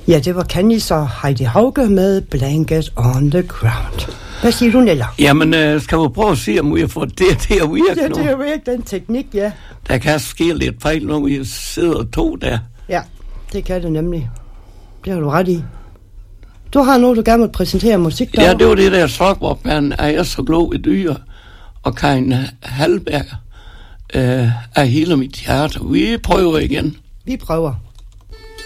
Ja, det var Candice og Heidi Hauge med Blanket on the Ground. Hvad siger du, Nella? Jamen, skal vi prøve at se, om vi har fået det til at virke Ja, nu? det er jo ikke den teknik, ja. Der kan ske lidt fejl, når vi sidder to der. Ja, det kan det nemlig. Det har du ret i. Du har noget, du gerne vil præsentere musik derovre? Ja, det var det der Slagvåbmanden, er jeg så glad i dyr, og Karin Hallberg er hele mit hjerte. Vi prøver igen. Vi prøver.